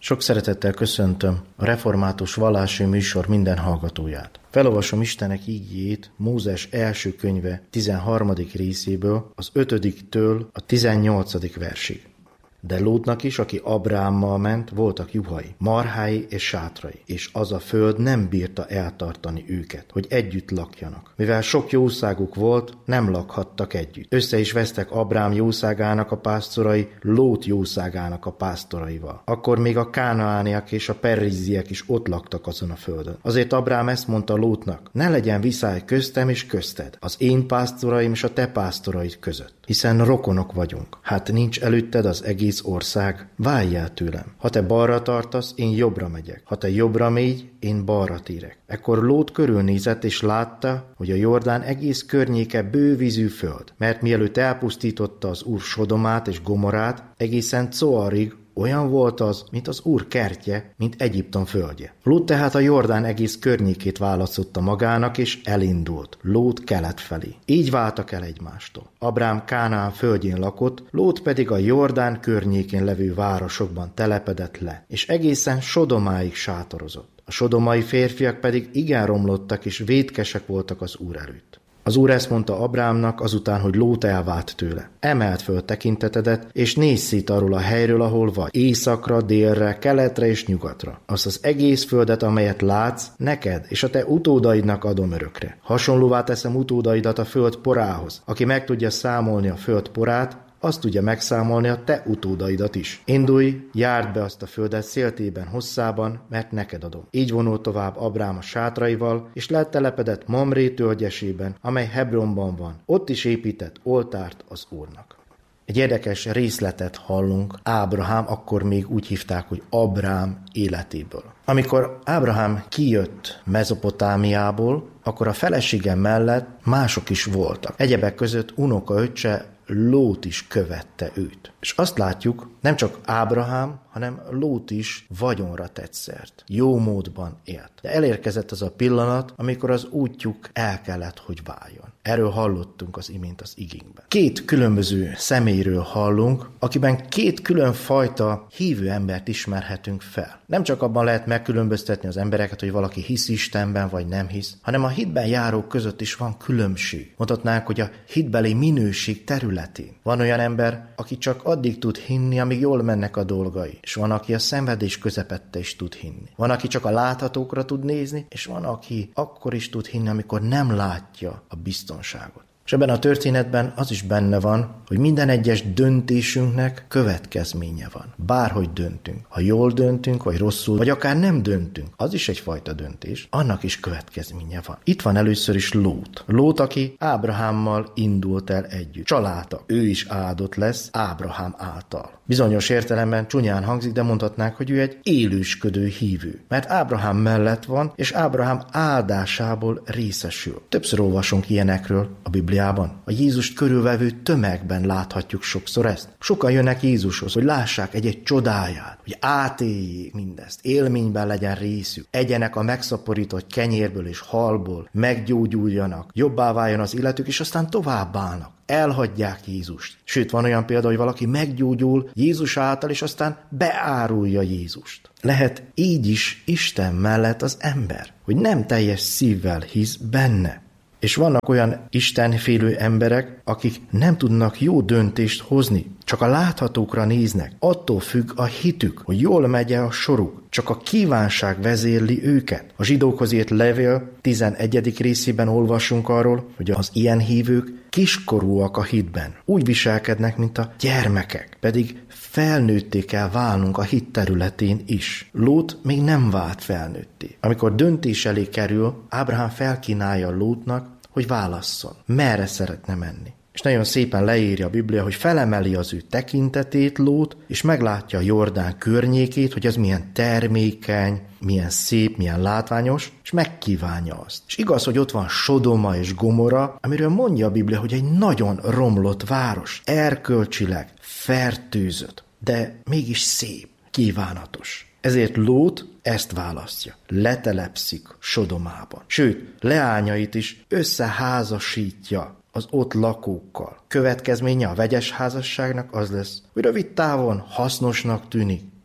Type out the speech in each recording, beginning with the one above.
Sok szeretettel köszöntöm a református vallási műsor minden hallgatóját. Felolvasom Istenek ígéjét Mózes első könyve 13. részéből, az 5-től a 18. versig. De Lótnak is, aki Abrámmal ment, voltak juhai, marhái és sátrai, és az a föld nem bírta eltartani őket, hogy együtt lakjanak. Mivel sok jószáguk volt, nem lakhattak együtt. Össze is vesztek Abrám jószágának a pásztorai Lót jószágának a pásztoraival. Akkor még a kánaániak és a perizziek is ott laktak azon a földön. Azért Abrám ezt mondta Lótnak: ne legyen viszály köztem és közted, az én pásztoraim és a te pásztoraid között, hiszen rokonok vagyunk. Hát nincs előtted az egész ország, válj el tőlem. Ha te balra tartasz, én jobbra megyek. Ha te jobbra mégy, én balra térek. Ekkor Lót körülnézett, és látta, hogy a Jordán egész környéke bővízű föld, mert mielőtt elpusztította az Úr Sodomát és Gomorát, egészen Coarig olyan volt az, mint az Úr kertje, mint Egyiptom földje. Lót tehát a Jordán egész környékét választotta magának, és elindult Lót kelet felé. Így váltak el egymástól. Abrám Kánaán földjén lakott, Lót pedig a Jordán környékén levő városokban telepedett le, és egészen Sodomáig sátorozott. A sodomai férfiak pedig igen romlottak, és vétkesek voltak az Úr előtt. Az Úr ezt mondta Abrámnak azután, hogy Lót elvált tőle. Emeld föl tekintetedet, és nézz szét arról a helyről, ahol vagy. Északra, délre, keletre és nyugatra. Azt az egész földet, amelyet látsz, neked és a te utódaidnak adom örökre. Hasonlóvá teszem utódaidat a föld porához. Aki meg tudja számolni a föld porát, azt tudja megszámolni a te utódaidat is. Indulj, járd be azt a földet széltében, hosszában, mert neked adom. Így vonult tovább Abrám a sátraival, és letelepedett Mamré tölgyesében, amely Hebronban van. Ott is épített oltárt az Úrnak. Egy érdekes részletet hallunk Ábrahám, akkor még úgy hívták, hogy Abrám életéből. Amikor Ábrahám kijött Mezopotámiából, akkor a felesége mellett mások is voltak. Egyebek között unokaöccse Lót is követte őt. És azt látjuk, nem csak Ábrahám, hanem Lót is vagyonra tett szert. Jó módban élt. De elérkezett az a pillanat, amikor az útjuk el kellett, hogy váljon. Erről hallottunk az imént az igénkben. Két különböző személyről hallunk, akiben két különfajta hívő embert ismerhetünk fel. Nem csak abban lehet megkülönböztetni az embereket, hogy valaki hisz Istenben, vagy nem hisz, hanem a hitben járók között is van különbség. Mondhatnánk, hogy a hitbeli minőség területén. Van olyan ember, aki csak addig tud hinni, amíg jól mennek a dolgai. És van, aki a szenvedés közepette is tud hinni. Van, aki csak a láthatókra tud nézni, és van, aki akkor is tud hinni, amikor nem látja a biztonságot. És ebben a történetben az is benne van, hogy minden egyes döntésünknek következménye van. Bárhogy döntünk. Ha jól döntünk, vagy rosszul, vagy akár nem döntünk, az is egyfajta döntés, annak is következménye van. Itt van először is Lót. Lót, aki Ábrahámmal indult el együtt. Családta. Ő is áldott lesz Ábrahám által. Bizonyos értelemben csúnyán hangzik, de mondhatnánk, hogy ő egy élősködő hívő. Mert Ábrahám mellett van, és Ábrahám áldásából részesül. Többször olvasunk ilyenekről a Bibliában. A Jézust körülvevő tömegben láthatjuk sokszor ezt. Sokan jönnek Jézushoz, hogy lássák egy csodáját, hogy átéljék mindezt, élményben legyen részük, egyenek a megszaporított kenyérből és halból, meggyógyuljanak, jobbá váljon az életük, és aztán tovább állnak. Elhagyják Jézust. Sőt, van olyan példa, hogy valaki meggyógyul Jézus által, és aztán beárulja Jézust. Lehet így is Isten mellett az ember, hogy nem teljes szívvel hisz benne. És vannak olyan istenfélő emberek, akik nem tudnak jó döntést hozni, csak a láthatókra néznek. Attól függ a hitük, hogy jól megy a soruk. Csak a kívánság vezérli őket. A zsidókhoz írt levél 11. részében olvasunk arról, hogy az ilyen hívők kiskorúak a hitben. Úgy viselkednek, mint a gyermekek, pedig felnőtté kell válnunk a hit területén is. Lót még nem vált felnőtté. Amikor döntés elé kerül, Ábrahám felkínálja Lótnak, hogy válasszon. Merre szeretne menni? És nagyon szépen leírja a Biblia, hogy felemeli az ő tekintetét Lót, és meglátja a Jordán környékét, hogy az milyen termékeny, milyen szép, milyen látványos, és megkívánja azt. És igaz, hogy ott van Sodoma és Gomora, amiről mondja a Biblia, hogy egy nagyon romlott város, erkölcsileg fertőzött, de mégis szép, kívánatos. Ezért Lót ezt választja. Letelepszik Sodomában. Sőt, leányait is összeházasítja az ott lakókkal. Következménye a vegyes házasságnak az lesz, hogy rövid távon hasznosnak tűnik,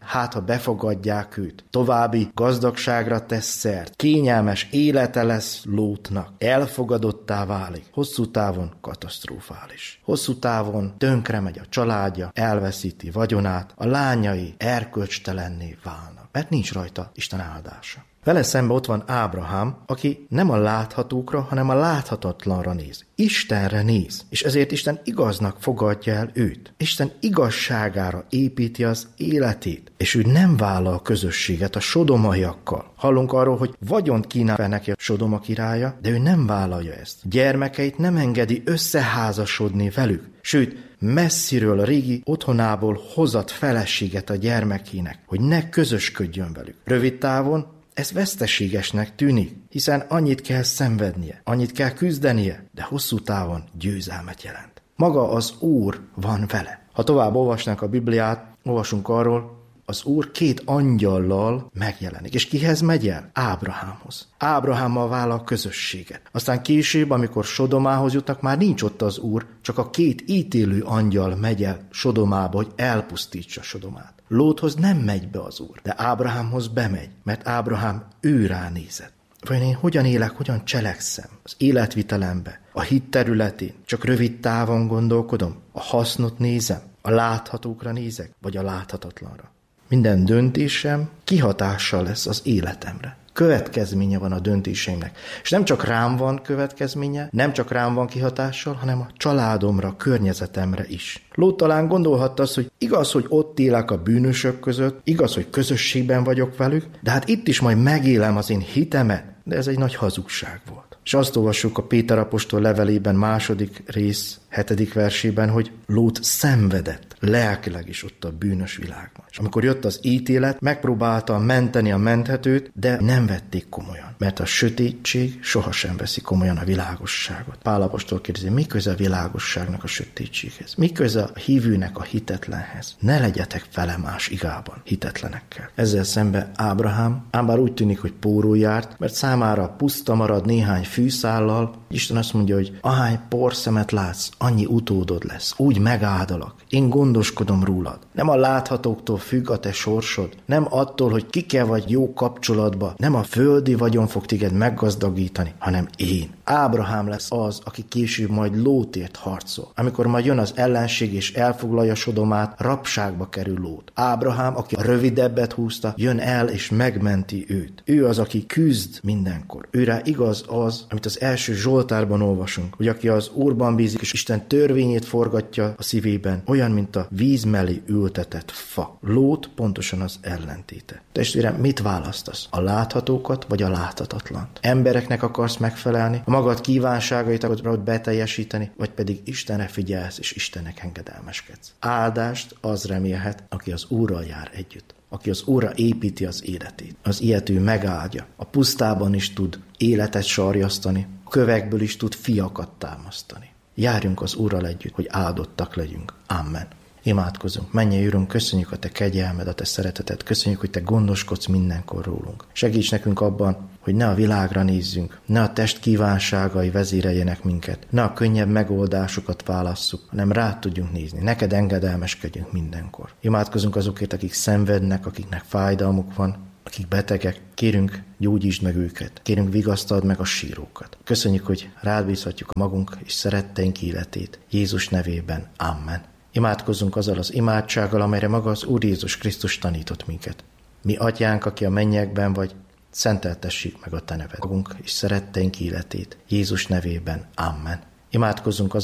hát ha befogadják őt. További gazdagságra tesz szert. Kényelmes élete lesz Lótnak. Elfogadottá válik. Hosszú távon katasztrofális. Hosszú távon tönkre megy a családja, elveszíti vagyonát, a lányai erkölcstelenné válnak, mert nincs rajta Isten áldása. Vele szembe ott van Ábrahám, aki nem a láthatókra, hanem a láthatatlanra néz. Istenre néz, és ezért Isten igaznak fogadja el őt. Isten igazságára építi az életét, és ő nem vállal közösséget a sodomaiakkal. Hallunk arról, hogy vagyont kínál neki a Sodoma királya, de ő nem vállalja ezt. Gyermekeit nem engedi összeházasodni velük, sőt, messziről a régi otthonából hozott feleséget a gyermekének, hogy ne közösködjön velük. Rövid távon ez veszteségesnek tűnik, hiszen annyit kell szenvednie, annyit kell küzdenie, de hosszú távon győzelmet jelent. Maga az Úr van vele. Ha tovább olvasnánk a Bibliát, olvasunk arról, az Úr 2 angyallal megjelenik. És kihez megy el? Ábrahámhoz. Ábrahámmal vállal közösséget. Aztán később, amikor Sodomához jutnak, már nincs ott az Úr, csak a 2 ítélő angyal megy el Sodomába, hogy elpusztítsa Sodomát. Lóthoz nem megy be az Úr, de Ábrahámhoz bemegy, mert Ábrahám ő ránézett. Vajon én hogyan élek, hogyan cselekszem az életvitelembe, a hit területén? Csak rövid távon gondolkodom, a hasznot nézem, a láthatókra nézek, vagy a láthatatlanra? Minden döntésem kihatással lesz az életemre. Következménye van a döntéseimnek. És nem csak rám van következménye, nem csak rám van kihatással, hanem a családomra, a környezetemre is. Lót talán gondolhatta azt, hogy igaz, hogy ott élek a bűnösök között, igaz, hogy közösségben vagyok velük, de hát itt is majd megélem az én hitemet. De ez egy nagy hazugság volt. És azt olvassuk a Péter apostol levelében 2. rész 7. versében, hogy Lót szenvedett lelkileg is ott a bűnös világban. És amikor jött az ítélet, megpróbálta menteni a menthetőt, de nem vették komolyan, mert a sötétség sohasem veszi komolyan a világosságot. Pál apostol kérdezi, mi köze a világosságnak a sötétséghez? Mi köze a hívőnek a hitetlenhez? Ne legyetek vele más igában hitetlenekkel. Ezzel szemben Ábrahám, ám bár úgy tűnik, hogy pórul járt, mert számára puszta marad néhány fűszállal, Isten azt mondja, hogy ahány porszemet látsz, annyi utódod lesz. Úgy megáldalak. Én gondoskodom rólad. Nem a láthatóktól függ a te sorsod, nem attól, hogy kikkel vagy jó kapcsolatba, nem a földi vagyon fog téged meggazdagítani, hanem én. Ábrahám lesz az, aki később majd Lótért harcol. Amikor majd jön az ellenség és elfoglalja Sodomát, rabságba kerül Lót. Ábrahám, aki a rövidebbet húzta, jön el és megmenti őt. Ő az, aki küzd mindenkor. Őrá igaz az, amit az első Zsoltárban olvasunk, hogy aki az Úrban bízik, és Isten törvényét forgatja a szívében, olyan, mint a víz mellé ültetett fa. Lót pontosan az ellentéte. Testvérem, mit választasz? A láthatókat vagy a láthatatlant? Embereknek akarsz megfelelni? A magad kívánságait akarod beteljesíteni, vagy pedig Istenre figyelsz és Istennek engedelmeskedsz? Áldást az remélhet, aki az Úrral jár együtt. Aki az Úrra építi az életét. Az ilyet ő megáldja. A pusztában is tud életet sarjasztani, a kövekből is tud fiakat támasztani. Járjunk az Úrral együtt, hogy áldottak legyünk. Amen. Imádkozunk. Mennyei Urunk, köszönjük a te kegyelmed, a te szereteted, köszönjük, hogy te gondoskodsz mindenkor rólunk. Segíts nekünk abban, hogy ne a világra nézzünk, ne a test kívánságai vezéreljenek minket, ne a könnyebb megoldásokat válasszuk, hanem rád tudjunk nézni. Neked engedelmeskedjünk mindenkor. Imádkozunk azokért, akik szenvednek, akiknek fájdalmuk van, akik betegek, kérünk, gyógyítsd meg őket, kérünk, vigasztald meg a sírókat. Köszönjük, hogy rád bízhatjuk a magunk és szeretteink életét. Jézus nevében. Amen. Imádkozzunk azzal az imádsággal, amelyre maga az Úr Jézus Krisztus tanított minket. Mi atyánk, aki a mennyekben vagy, szenteltessék meg a te neved. Magunk és szeretteink életét. Jézus nevében. Amen. Imádkozzunk